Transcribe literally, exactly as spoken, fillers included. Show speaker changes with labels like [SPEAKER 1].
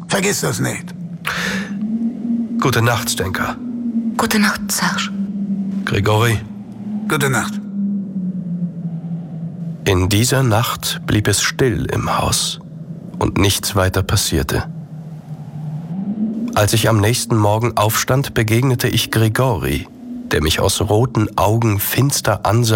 [SPEAKER 1] Vergiss das nicht.
[SPEAKER 2] Gute Nacht, Stenka.
[SPEAKER 3] Gute Nacht, Serge.
[SPEAKER 2] Grigori.
[SPEAKER 1] Gute Nacht.
[SPEAKER 2] In dieser Nacht blieb es still im Haus und nichts weiter passierte. Als ich am nächsten Morgen aufstand, begegnete ich Grigori, der mich aus roten Augen finster ansah